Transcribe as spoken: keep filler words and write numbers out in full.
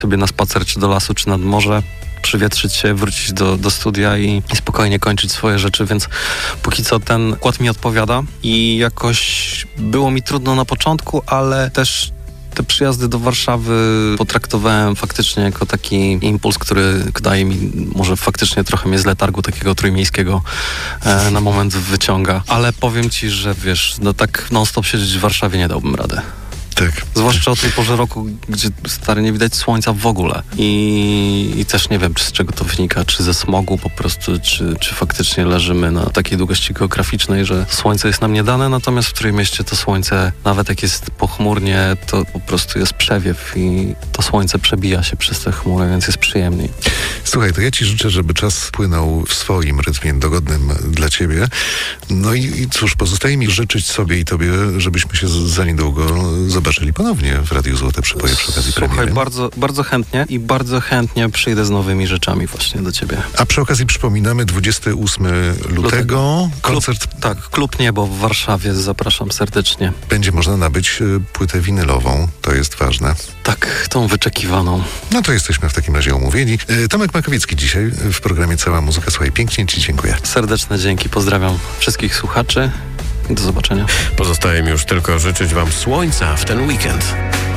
sobie na spacer, czy do lasu, czy nad morze, przywietrzyć się, wrócić do, do studia i, i spokojnie kończyć swoje rzeczy, więc póki co ten układ mi odpowiada i jakoś było mi trudno na początku, ale też te przyjazdy do Warszawy potraktowałem faktycznie jako taki impuls, który daje mi, może faktycznie trochę mnie z letargu takiego trójmiejskiego e, na moment wyciąga. Ale powiem ci, że wiesz, no tak non-stop siedzieć w Warszawie nie dałbym rady. Tak. Zwłaszcza o tej porze roku, gdzie stary nie widać słońca w ogóle. I, i też nie wiem, czy z czego to wynika, czy ze smogu po prostu, czy, czy faktycznie leżymy na takiej długości geograficznej, że słońce jest nam nie dane, natomiast w Trójmieście to słońce, nawet jak jest pochmurnie, to po prostu jest przewiew i to słońce przebija się przez te chmury, więc jest przyjemniej. Słuchaj, to ja ci życzę, żeby czas płynął w swoim rytmie, dogodnym dla ciebie. No i, i cóż, pozostaje mi życzyć sobie i tobie, żebyśmy się z- za niedługo zobaczyli ponownie w Radiu Złote Przypoje przy okazji Słuchaj, premiery. bardzo, bardzo chętnie i bardzo chętnie przyjdę z nowymi rzeczami właśnie do ciebie. A przy okazji przypominamy dwudziestego ósmego lutego koncert. Klub, tak, Klub Niebo w Warszawie, zapraszam serdecznie. Będzie można nabyć y, płytę winylową, to jest ważne. Tak, tą wyczekiwaną. No to jesteśmy w takim razie umówieni. Y, Tomek Makowiecki dzisiaj w programie Cała Muzyka. Słuchaj, pięknie ci dziękuję. Serdeczne dzięki, pozdrawiam wszystkich słuchaczy i do zobaczenia. Pozostaje mi już tylko życzyć wam słońca w ten weekend.